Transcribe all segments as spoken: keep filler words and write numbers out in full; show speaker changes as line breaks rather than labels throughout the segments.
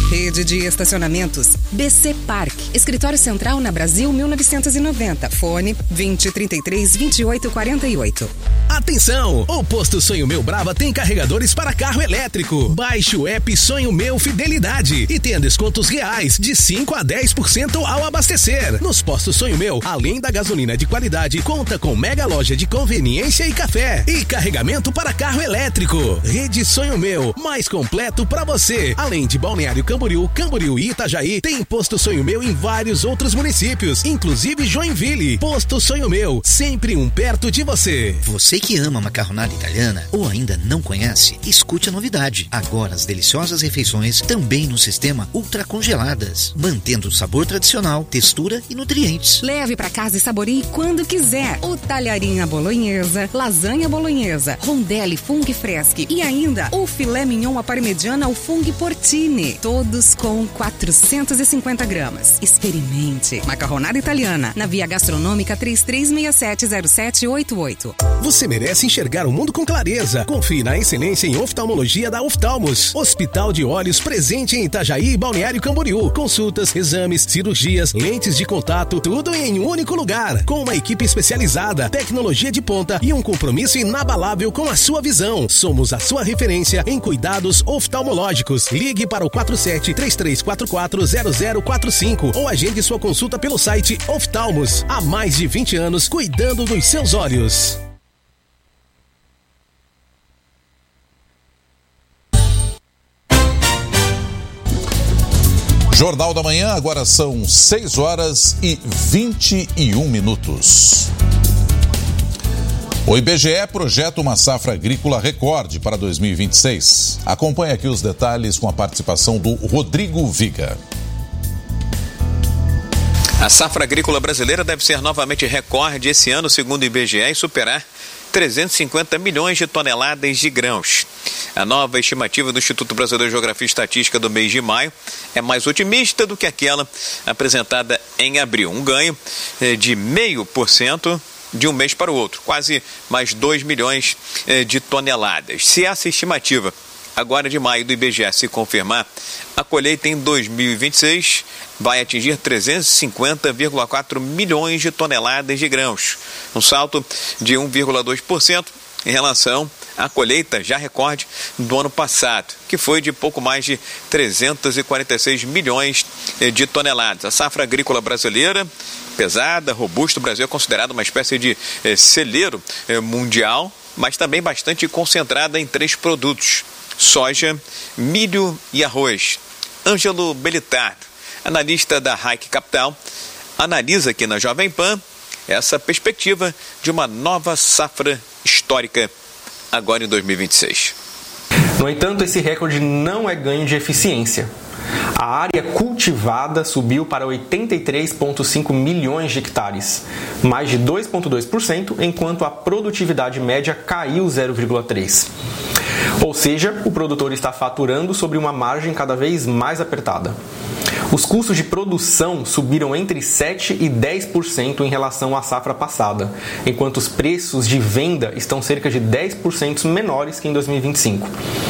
Rede de estacionamentos B C Park. Escritório central na Brasil mil novecentos e noventa. Fone vinte, trinta e três, vinte e oito, quarenta e oito.
Atenção! O Posto Sonho Meu Brava tem carregadores para carro elétrico. Baixe o app Sonho Meu Fidelidade e tenha descontos reais de cinco a dez por cento ao abastecer. Nos Postos Sonho Meu, além da gasolina de qualidade, conta com mega loja de conveniência e café e carregamento para carro elétrico. Rede Sonho Meu, mais completo para você. Além de Balneário Camboriú, Camboriú e Itajaí, tem Posto Sonho Meu em vários outros municípios, inclusive Joinville. Posto Sonho Meu, sempre um perto de você.
Você que ama macarronada italiana ou ainda não conhece, escute a novidade. Agora as deliciosas refeições também no sistema ultra congeladas, mantendo o sabor tradicional, textura e nutrientes.
Leve para casa e saboreie quando quiser. O talharinha bolonhesa, lasanha bolonhesa, rondelli funghi freschi e ainda o filé mignon à parmegiana ao funghi porcini. Todos com quatrocentos e cinquenta gramas. Experimente. Macarronada italiana, na Via Gastronômica três três seis sete zero sete oito oito.
Você merece enxergar o mundo com clareza. Confie na excelência em oftalmologia da Oftalmos. Hospital de Olhos presente em Itajaí e Balneário Camboriú. Consultas, exames, cirurgias, lentes de contato, tudo em um único lugar. Com uma equipe especializada, tecnologia de ponta e um compromisso inabalável com a sua visão. Somos a sua referência em cuidados oftalmológicos. Ligue para o quatro sete, três três quatro quatro, zero zero quatro cinco ou agende sua consulta pelo site Oftalmos. Há mais de vinte anos cuidando dos seus olhos.
Jornal da Manhã, agora são seis horas e vinte e um minutos. O I B G E projeta uma safra agrícola recorde para dois mil e vinte e seis. Acompanhe aqui os detalhes com a participação do Rodrigo Viga.
A safra agrícola brasileira deve ser novamente recorde esse ano, segundo o I B G E, e superar trezentos e cinquenta milhões de toneladas de grãos. A nova estimativa do Instituto Brasileiro de Geografia e Estatística do mês de maio é mais otimista do que aquela apresentada em abril. Um ganho de zero vírgula cinco por cento de um mês para o outro, quase mais dois milhões de toneladas. Se essa estimativa agora de maio do I B G E se confirmar, a colheita em dois mil e vinte e seis vai atingir trezentos e cinquenta vírgula quatro milhões de toneladas de grãos, um salto de um vírgula dois por cento em relação à colheita já recorde do ano passado, que foi de pouco mais de trezentos e quarenta e seis milhões de toneladas. A safra agrícola brasileira, pesada, robusta, o Brasil é considerado uma espécie de eh, celeiro eh, mundial, mas também bastante concentrada em três produtos: soja, milho e arroz. Ângelo Belitardo, analista da Hike Capital, analisa aqui na Jovem Pan essa perspectiva de uma nova safra histórica agora em dois mil e vinte e seis.
No entanto, esse recorde não é ganho de eficiência. A área cultivada subiu para oitenta e três vírgula cinco milhões de hectares, mais de dois vírgula dois por cento, enquanto a produtividade média caiu zero vírgula três por cento. Ou seja, o produtor está faturando sobre uma margem cada vez mais apertada. Os custos de produção subiram entre sete por cento e dez por cento em relação à safra passada, enquanto os preços de venda estão cerca de dez por cento menores que em dois mil e vinte e cinco.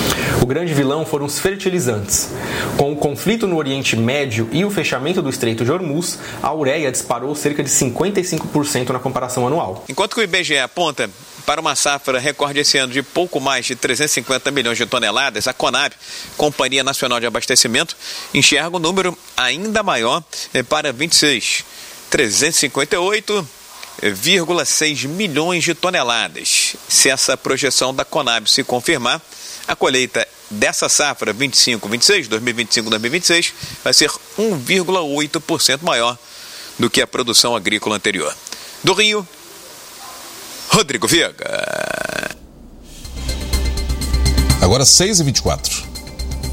O grande vilão foram os fertilizantes. Com o conflito no Oriente Médio e o fechamento do Estreito de Hormuz, a ureia disparou cerca de cinquenta e cinco por cento na comparação anual.
Enquanto que o I B G E aponta para uma safra recorde esse ano de pouco mais de trezentos e cinquenta milhões de toneladas, a Conab, Companhia Nacional de Abastecimento, enxerga um número ainda maior para vinte e seis, trezentos e cinquenta e oito vírgula seis milhões de toneladas. Se essa projeção da Conab se confirmar, a colheita dessa safra vinte e cinco, vinte e seis, dois mil e vinte e cinco, dois mil e vinte e seis vai ser um vírgula oito por cento maior do que a produção agrícola anterior. Do Rio, Rodrigo Viga.
Agora seis e vinte e quatro.